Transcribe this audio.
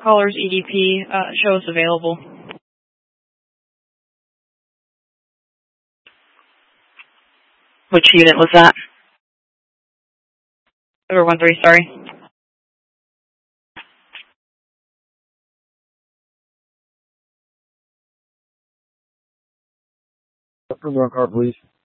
caller's EDP shows available. Which unit was that? 13, sorry. From our car, please.